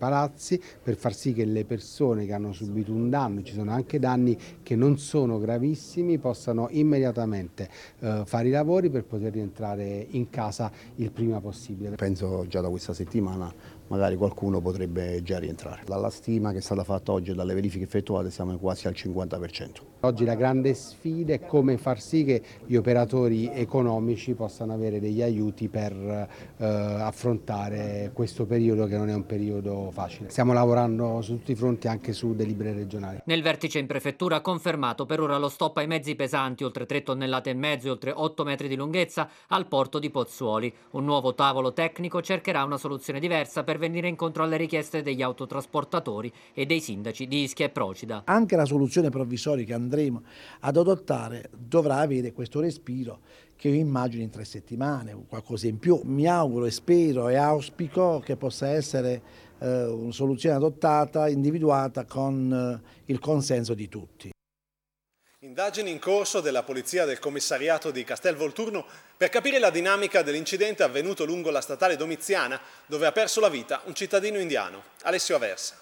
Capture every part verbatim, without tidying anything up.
palazzi per far sì che le persone che hanno subito un danno, ci sono anche danni che non sono gravissimi, possano immediatamente eh, fare i lavori per poter rientrare in casa il prima possibile. Penso già da questa settimana magari qualcuno potrebbe già rientrare. Dalla stima che è stata fatta oggi e dalle verifiche effettuate siamo quasi al cinquanta per cento. Oggi la grande sfida è come far sì che gli operatori economici possano avere degli aiuti per eh, affrontare questo periodo, che non è un periodo facile. Stiamo lavorando su tutti i fronti, anche su delibere regionali. Nel vertice in prefettura ha confermato per ora lo stop ai mezzi pesanti oltre tre tonnellate e mezzo e oltre otto metri di lunghezza al porto di Pozzuoli. Un nuovo tavolo tecnico cercherà una soluzione diversa per venire incontro alle richieste degli autotrasportatori e dei sindaci di Ischia e Procida. Anche la soluzione provvisoria che andremo ad adottare dovrà avere questo respiro che io immagino in tre settimane, qualcosa in più. Mi auguro e spero e auspico che possa essere eh, una soluzione adottata, individuata con eh, il consenso di tutti. Indagini in corso della polizia del commissariato di Castelvolturno per capire la dinamica dell'incidente avvenuto lungo la statale Domiziana, dove ha perso la vita un cittadino indiano. Alessio Aversa.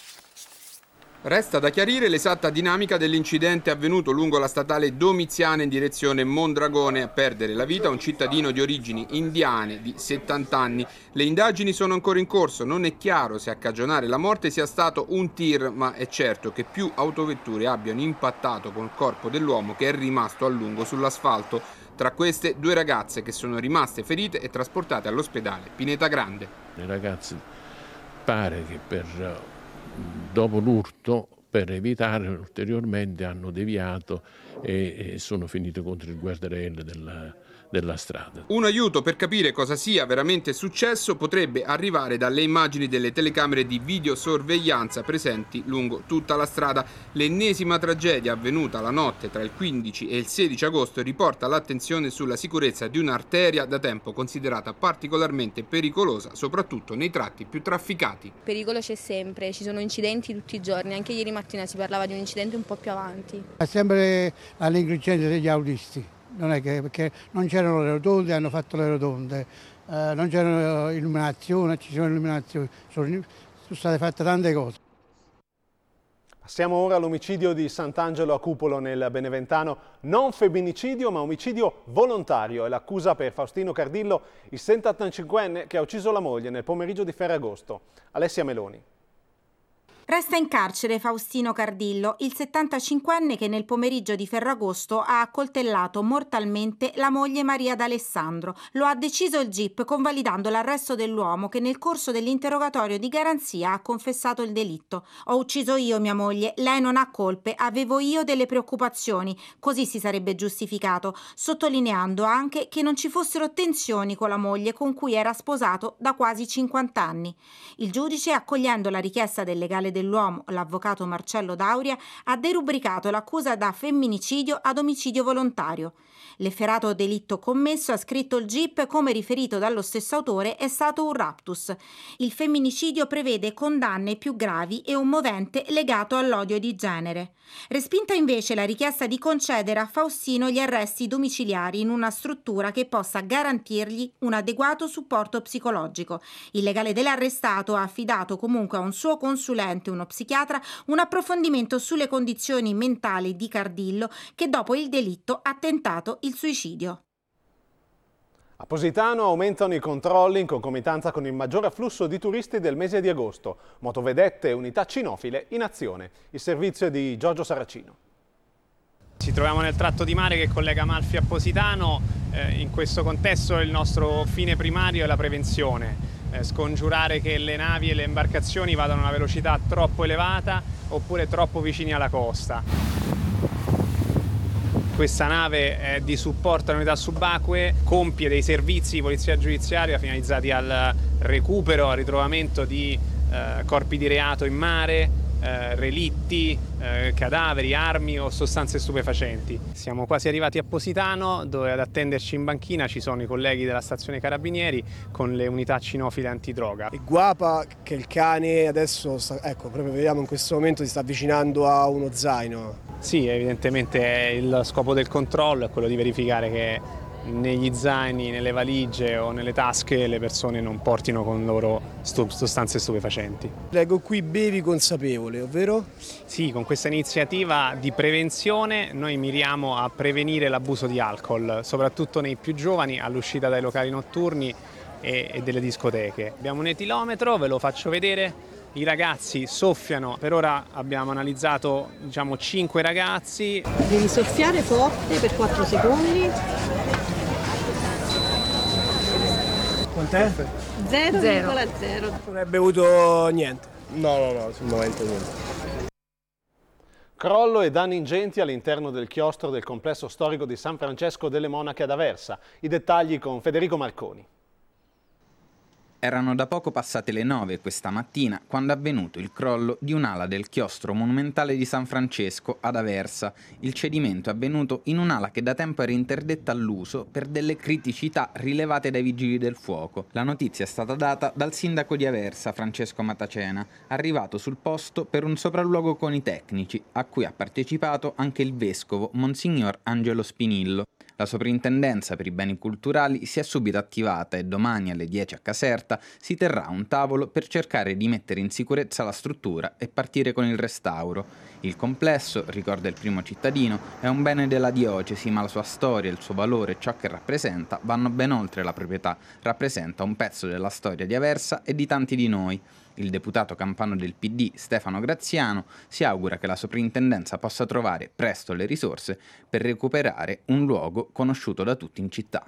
Resta da chiarire l'esatta dinamica dell'incidente avvenuto lungo la statale Domiziana in direzione Mondragone. A perdere la vita un cittadino di origini indiane di settanta anni. Le indagini sono ancora in corso, non è chiaro se a cagionare la morte sia stato un tir, ma è certo che più autovetture abbiano impattato col corpo dell'uomo che è rimasto a lungo sull'asfalto. Tra queste due ragazze che sono rimaste ferite e trasportate all'ospedale Pineta Grande. Le ragazze pare che per dopo l'urto, per evitare ulteriormente, hanno deviato e, e sono finite contro il guardrail della, della strada. Un aiuto per capire cosa sia veramente successo potrebbe arrivare dalle immagini delle telecamere di videosorveglianza presenti lungo tutta la strada. L'ennesima tragedia avvenuta la notte tra il quindici e il sedici agosto riporta l'attenzione sulla sicurezza di un'arteria da tempo considerata particolarmente pericolosa, soprattutto nei tratti più trafficati. Pericolo c'è sempre, ci sono incidenti tutti i giorni, anche ieri mattina si parlava di un incidente un po' più avanti. È sempre la negligenza degli autisti. Non è che perché non c'erano le rotonde, hanno fatto le rotonde, eh, non c'erano illuminazioni, ci sono illuminazioni, sono, sono state fatte tante cose. Passiamo ora all'omicidio di Sant'Angelo a Cupolo nel Beneventano, non femminicidio ma omicidio volontario. È l'accusa per Faustino Cardillo, il settantacinquenne che ha ucciso la moglie nel pomeriggio di Ferragosto. Alessia Meloni. Resta in carcere Faustino Cardillo, il settantacinquenne che nel pomeriggio di Ferragosto ha accoltellato mortalmente la moglie Maria D'Alessandro. Lo ha deciso il G I P convalidando l'arresto dell'uomo che nel corso dell'interrogatorio di garanzia ha confessato il delitto. Ho ucciso io mia moglie, lei non ha colpe, avevo io delle preoccupazioni, così si sarebbe giustificato, sottolineando anche che non ci fossero tensioni con la moglie con cui era sposato da quasi cinquanta anni. Il giudice, accogliendo la richiesta del legale dell'uomo, l'avvocato Marcello Dauria, ha derubricato l'accusa da femminicidio ad omicidio volontario. L'efferato delitto commesso, ha scritto il G I P, come riferito dallo stesso autore, è stato un raptus. Il femminicidio prevede condanne più gravi e un movente legato all'odio di genere. Respinta invece la richiesta di concedere a Faustino gli arresti domiciliari in una struttura che possa garantirgli un adeguato supporto psicologico. Il legale dell'arrestato ha affidato comunque a un suo consulente, uno psichiatra, un approfondimento sulle condizioni mentali di Cardillo, che dopo il delitto ha tentato il suicidio. A Positano aumentano i controlli in concomitanza con il maggiore afflusso di turisti del mese di agosto. Motovedette e unità cinofile in azione. Il servizio è di Giorgio Saracino. Ci troviamo nel tratto di mare che collega Amalfi a Positano. Eh, in questo contesto il nostro fine primario è la prevenzione. Eh, scongiurare che le navi e le imbarcazioni vadano a una velocità troppo elevata oppure troppo vicini alla costa. Questa nave è di supporto alle unità subacquee, compie dei servizi di polizia giudiziaria finalizzati al recupero, al ritrovamento di eh, corpi di reato in mare, eh, relitti, eh, cadaveri, armi o sostanze stupefacenti. Siamo quasi arrivati a Positano, dove ad attenderci in banchina ci sono i colleghi della stazione Carabinieri con le unità cinofile antidroga. Il Guapa, che è il cane, adesso sta, ecco, proprio vediamo in questo momento si sta avvicinando a uno zaino. Sì, evidentemente il scopo del controllo è quello di verificare che negli zaini, nelle valigie o nelle tasche le persone non portino con loro stu- sostanze stupefacenti. Leggo qui bevi consapevole, ovvero? Sì, con questa iniziativa di prevenzione noi miriamo a prevenire l'abuso di alcol, soprattutto nei più giovani all'uscita dai locali notturni e, e delle discoteche. Abbiamo un etilometro, ve lo faccio vedere. I ragazzi soffiano, per ora abbiamo analizzato diciamo cinque ragazzi. Devi soffiare forte per quattro secondi. Quant'è? zero virgola zero. Non hai bevuto niente? No, no, no, sul momento niente. Crollo e danni ingenti all'interno del chiostro del complesso storico di San Francesco delle Monache ad Aversa. I dettagli con Federico Marconi. Erano da poco passate le nove questa mattina quando è avvenuto il crollo di un'ala del chiostro monumentale di San Francesco ad Aversa. Il cedimento è avvenuto in un'ala che da tempo era interdetta all'uso per delle criticità rilevate dai vigili del fuoco. La notizia è stata data dal sindaco di Aversa, Francesco Matacena, arrivato sul posto per un sopralluogo con i tecnici, a cui ha partecipato anche il vescovo, Monsignor Angelo Spinillo. La soprintendenza per i beni culturali si è subito attivata e domani alle dieci a Caserta si terrà un tavolo per cercare di mettere in sicurezza la struttura e partire con il restauro. Il complesso, ricorda il primo cittadino, è un bene della diocesi, ma la sua storia, il suo valore e ciò che rappresenta vanno ben oltre la proprietà. Rappresenta un pezzo della storia di Aversa e di tanti di noi. Il deputato campano del P D, Stefano Graziano, si augura che la soprintendenza possa trovare presto le risorse per recuperare un luogo conosciuto da tutti in città.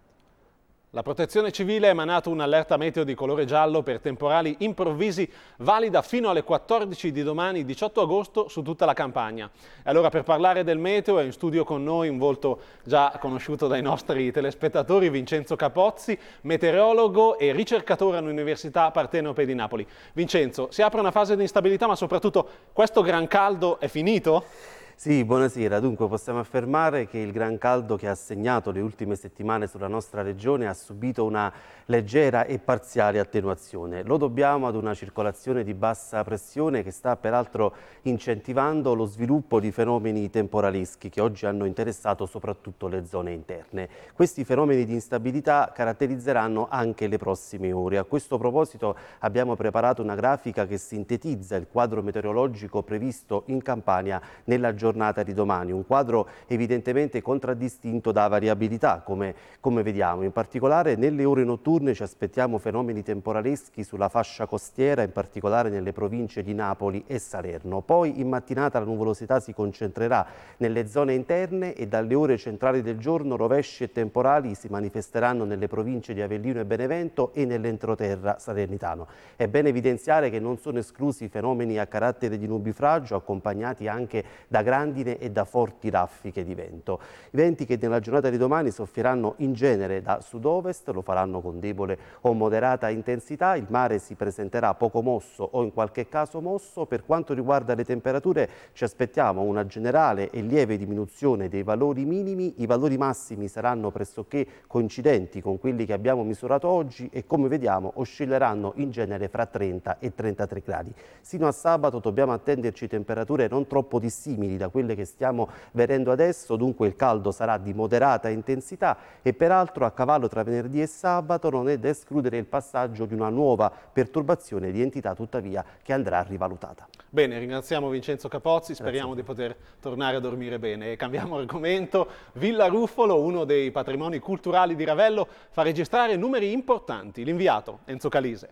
La Protezione Civile ha emanato un'allerta meteo di colore giallo per temporali improvvisi valida fino alle quattordici di domani, diciotto agosto, su tutta la Campania. E allora per parlare del meteo è in studio con noi un volto già conosciuto dai nostri telespettatori, Vincenzo Capozzi, meteorologo e ricercatore all'Università Partenope di Napoli. Vincenzo, si apre una fase di instabilità, ma soprattutto questo gran caldo è finito? Sì, buonasera. Dunque possiamo affermare che il gran caldo che ha segnato le ultime settimane sulla nostra regione ha subito una leggera e parziale attenuazione. Lo dobbiamo ad una circolazione di bassa pressione che sta peraltro incentivando lo sviluppo di fenomeni temporaleschi che oggi hanno interessato soprattutto le zone interne. Questi fenomeni di instabilità caratterizzeranno anche le prossime ore. A questo proposito abbiamo preparato una grafica che sintetizza il quadro meteorologico previsto in Campania nella giornata di domani, un quadro evidentemente contraddistinto da variabilità come, come vediamo. In particolare nelle ore notturne ci aspettiamo fenomeni temporaleschi sulla fascia costiera, in particolare nelle province di Napoli e Salerno. Poi in mattinata la nuvolosità si concentrerà nelle zone interne e dalle ore centrali del giorno rovesci e temporali si manifesteranno nelle province di Avellino e Benevento e nell'entroterra salernitano. È bene evidenziare che non sono esclusi fenomeni a carattere di nubifragio accompagnati anche da grandine e da forti raffiche di vento. I venti che nella giornata di domani soffieranno in genere da sud-ovest, lo faranno con debole o moderata intensità, il mare si presenterà poco mosso o in qualche caso mosso. Per quanto riguarda le temperature ci aspettiamo una generale e lieve diminuzione dei valori minimi, i valori massimi saranno pressoché coincidenti con quelli che abbiamo misurato oggi e come vediamo oscilleranno in genere fra trenta e trentatré gradi. Sino a sabato dobbiamo attenderci temperature non troppo dissimili da quelle che stiamo vedendo adesso, dunque il caldo sarà di moderata intensità e peraltro a cavallo tra venerdì e sabato non è da escludere il passaggio di una nuova perturbazione di entità tuttavia che andrà rivalutata. Bene, ringraziamo Vincenzo Capozzi, speriamo Grazie. di poter tornare a dormire bene. E cambiamo argomento. Villa Ruffolo, uno dei patrimoni culturali di Ravello, fa registrare numeri importanti. L'inviato Enzo Calise.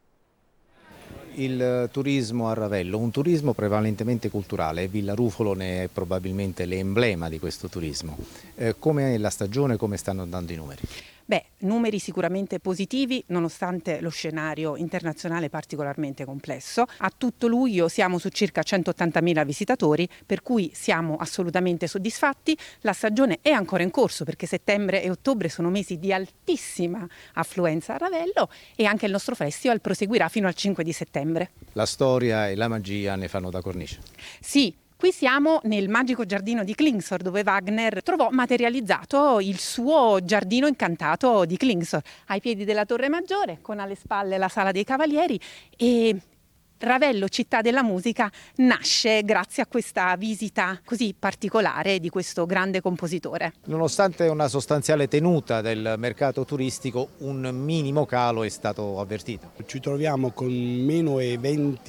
Il turismo a Ravello, un turismo prevalentemente culturale, Villa Ruffolo ne è probabilmente l'emblema di questo turismo. Eh, come è la stagione, come stanno andando i numeri? Beh, numeri sicuramente positivi nonostante lo scenario internazionale particolarmente complesso. A tutto luglio siamo su circa centottantamila visitatori, per cui siamo assolutamente soddisfatti. La stagione è ancora in corso perché settembre e ottobre sono mesi di altissima affluenza a Ravello e anche il nostro festival proseguirà fino al cinque di settembre. La storia e la magia ne fanno da cornice. Sì. Qui siamo nel magico giardino di Klingsor, dove Wagner trovò materializzato il suo giardino incantato di Klingsor, ai piedi della Torre Maggiore, con alle spalle la Sala dei Cavalieri e Ravello Città della Musica nasce grazie a questa visita così particolare di questo grande compositore. Nonostante una sostanziale tenuta del mercato turistico, un minimo calo è stato avvertito. Ci troviamo con meno venti